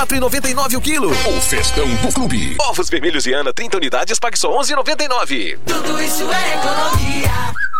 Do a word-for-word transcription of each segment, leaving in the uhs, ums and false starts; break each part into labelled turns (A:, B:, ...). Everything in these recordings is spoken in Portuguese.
A: quatro reais e noventa e nove centavos o quilo.
B: O festão do clube.
A: Ovos vermelhos e Ana, trinta unidades, pague só onze reais e noventa e nove centavos.
C: Tudo isso é economia.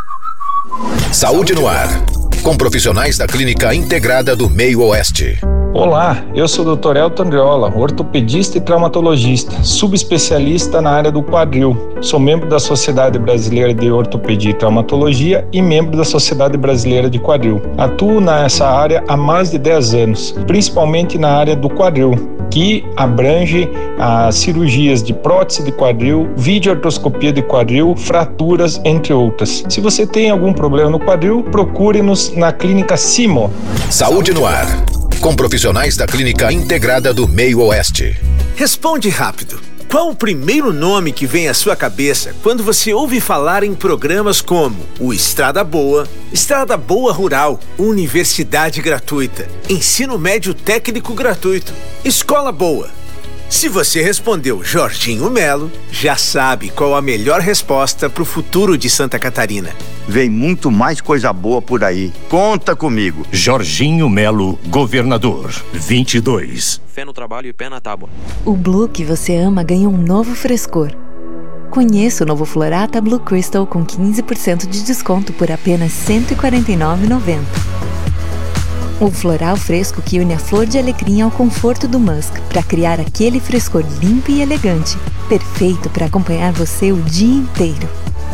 B: Saúde no ar, com profissionais da Clínica Integrada do Meio Oeste.
D: Olá, eu sou o doutor Elton Andriola, ortopedista e traumatologista, subespecialista na área do quadril. Sou membro da Sociedade Brasileira de Ortopedia e Traumatologia e membro da Sociedade Brasileira de Quadril. Atuo nessa área há mais de dez anos, principalmente na área do quadril, que abrange as cirurgias de prótese de quadril, videoartroscopia de quadril, fraturas, entre outras. Se você tem algum problema no quadril, procure-nos na Clínica Simo.
B: Saúde no ar, com profissionais da Clínica Integrada do Meio Oeste.
E: Responde rápido. Qual o primeiro nome que vem à sua cabeça quando você ouve falar em programas como o Estrada Boa, Estrada Boa Rural, Universidade Gratuita, Ensino Médio Técnico Gratuito, Escola Boa? Se você respondeu Jorginho Melo, já sabe qual a melhor resposta para o futuro de Santa Catarina.
F: Vem muito mais coisa boa por aí. Conta comigo.
G: Jorginho Melo, governador, vinte e dois.
H: Fé no trabalho e pé na tábua.
I: O Blue que você ama ganha um novo frescor. Conheça o novo Florata Blue Crystal com quinze por cento de desconto por apenas cento e quarenta e nove reais e noventa centavos. O floral fresco que une a flor de alecrim ao conforto do musk para criar aquele frescor limpo e elegante, perfeito para acompanhar você o dia inteiro.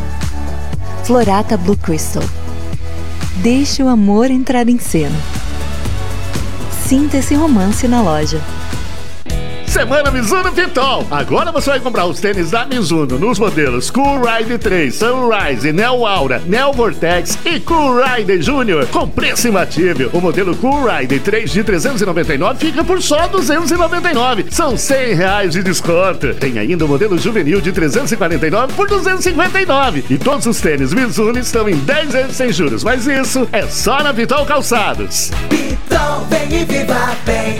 I: Florata Blue Crystal. Deixe o amor entrar em cena. Sinta esse romance na loja.
J: Semana Mizuno Pitol. Agora você vai comprar os tênis da Mizuno nos modelos Cool Ride três, Sunrise, Neo Aura, Neo Vortex e Cool Ride Júnior com preço imbatível. O modelo Cool Ride três de trezentos e noventa e nove fica por só duzentos e noventa e nove. São cem reais de desconto. Tem ainda o modelo juvenil de trezentos e quarenta e nove por duzentos e cinquenta e nove. E todos os tênis Mizuno estão em dez vezes sem juros. Mas isso é só na Pitol Calçados.
C: Pitol, vem e viva bem.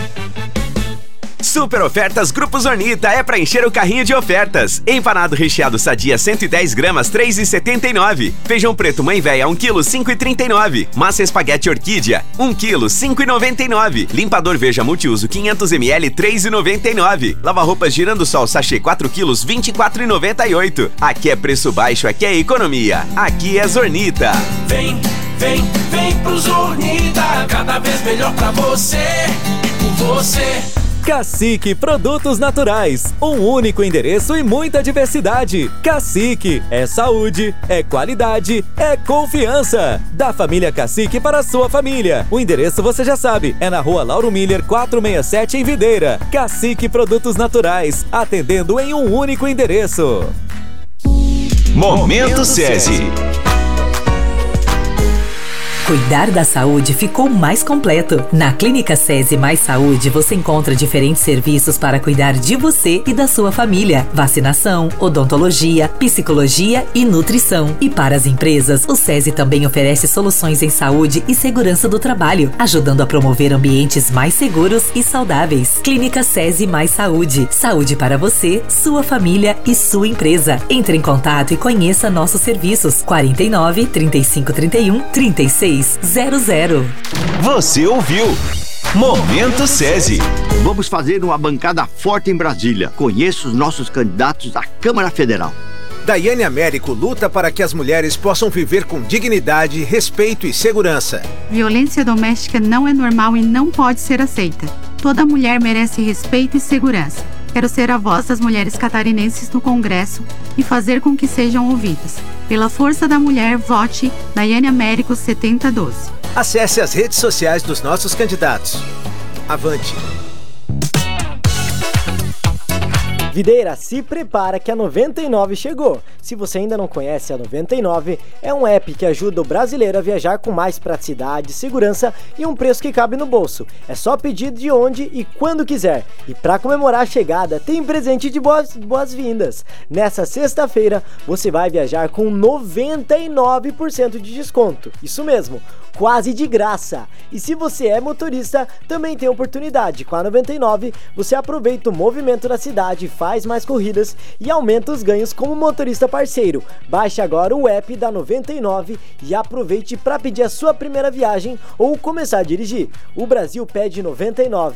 K: Super ofertas Grupo Zornita é pra encher o carrinho de ofertas. Empanado recheado Sadia cento e dez gramas, três reais e setenta e nove. Feijão preto Mãe Véia um quilo, cinco reais e trinta e nove. Massa espaguete Orquídea um quilo, cinco reais e noventa e nove. Limpador Veja multiuso quinhentos mililitros, três reais e noventa e nove. Lava-roupas Girando Sol sachê quatro quilos, vinte e quatro reais e noventa e oito. Aqui é preço baixo, aqui é economia. Aqui é Zornita.
C: Vem, vem, vem pro Zornita. Cada vez melhor pra você e por você.
L: Cacique Produtos Naturais, um único endereço e muita diversidade. Cacique é saúde, é qualidade, é confiança. Da família Cacique para a sua família. O endereço você já sabe, é na rua Lauro Miller quatrocentos e sessenta e sete em Videira. Cacique Produtos Naturais, atendendo em um único endereço.
M: Momento SESI.
N: Cuidar da saúde ficou mais completo. Na Clínica SESI Mais Saúde, você encontra diferentes serviços para cuidar de você e da sua família. Vacinação, odontologia, psicologia e nutrição. E para as empresas, o SESI também oferece soluções em saúde e segurança do trabalho, ajudando a promover ambientes mais seguros e saudáveis. Clínica SESI Mais Saúde. Saúde para você, sua família e sua empresa. Entre em contato e conheça nossos serviços. quarenta e nove, trinta e cinco, trinta e um, trinta e seis zero zero.
M: Você ouviu? Momento SESI.
F: Vamos fazer uma bancada forte em Brasília. Conheça os nossos candidatos à Câmara Federal.
E: Daiane Américo luta para que as mulheres possam viver com dignidade, respeito e segurança.
O: Violência doméstica não é normal e não pode ser aceita. Toda mulher merece respeito e segurança. Quero ser a voz das mulheres catarinenses no Congresso e fazer com que sejam ouvidas. Pela força da mulher, vote Daiane Américo setenta doze.
E: Acesse as redes sociais dos nossos candidatos. Avante!
P: Videira, se prepara que a noventa e nove chegou. Se você ainda não conhece, a noventa e nove é um app que ajuda o brasileiro a viajar com mais praticidade, segurança e um preço que cabe no bolso. É só pedir de onde e quando quiser. E para comemorar a chegada, tem presente de boas, boas-vindas. Nessa sexta-feira, você vai viajar com noventa e nove por cento de desconto. Isso mesmo, quase de graça. E se você é motorista, também tem oportunidade. Com a noventa e nove, você aproveita o movimento da cidade, faz mais corridas e aumenta os ganhos como motorista parceiro. Baixe agora o app da noventa e nove e aproveite para pedir a sua primeira viagem ou começar a dirigir. O Brasil pede noventa e nove.